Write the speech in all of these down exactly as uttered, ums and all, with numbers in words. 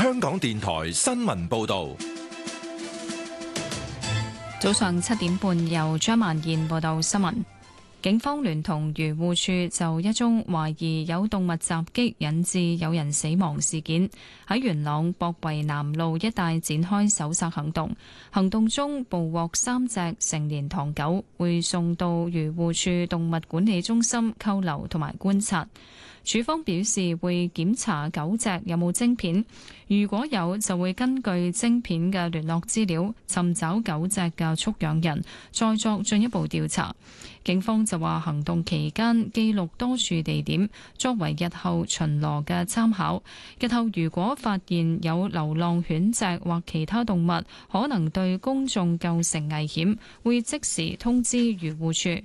香港電台新聞報道。 早上七點半，由張萬燕報道新聞。警方聯同漁護處就一宗懷疑有動物襲擊引致有人死亡事件，喺元朗博圍南路一帶展開搜查行動。行動中捕獲三隻成年唐狗，會送到漁護處動物管理中心扣留同埋觀察。署方表示會檢查狗隻有冇晶片，如果有就會根據晶片嘅聯絡資料尋找狗隻嘅畜養人，再作進一步調查。警方就話行動期間記錄多處地點，作為日後巡邏嘅參考。日後如果發現有流浪犬隻或其他動物可能對公眾構成危險，會即時通知漁護處。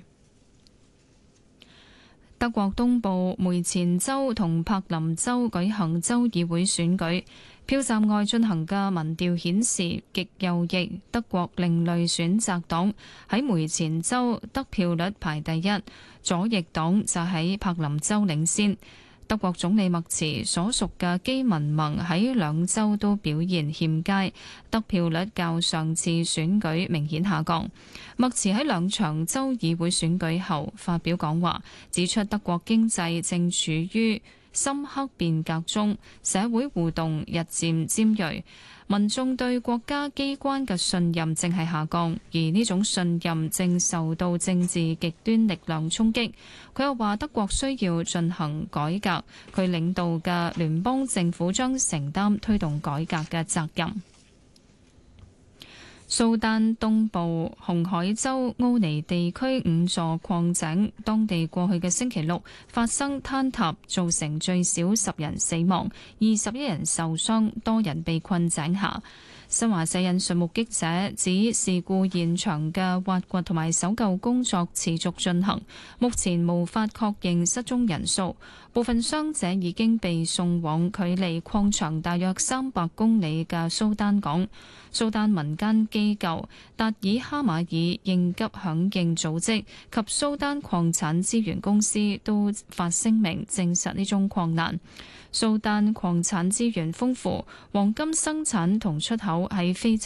德國東部梅前州同柏林州舉行州議會選舉，票站外進行嘅民調顯示，極右翼德國另類選擇黨喺梅前州得票率排第一，左翼黨就喺柏林州領先。德國總理默茨所屬嘅基民盟喺兩州都表現欠佳，得票率較上次選舉明顯下降。默茨喺兩場州議會選舉後發表講話，指出德國經濟正處於深刻變革中，社會互動日漸尖銳，民眾對國家機關嘅信任正係下降，而呢種信任正受到政治極端力量衝擊。佢又話德國需要進行改革，佢領導嘅聯邦政府將承擔推動改革嘅責任。蘇丹東部紅海州奧尼地區五座礦井，當地過去嘅星期六發生坍塌，造成最少十人死亡，二十一人受傷，多人被困井下。新華社引述目擊者指，事故現場嘅挖掘同埋搜救工作持續進行，目前無法確認失蹤人數。部分傷者已經被送往距離礦場大約三百公里嘅蘇丹港。蘇丹民間機構達爾哈馬爾應急響應組織及蘇丹礦產資源公司都發聲明證實呢宗礦難。蘇丹礦產資源豐富，黃金生產同出口喺非洲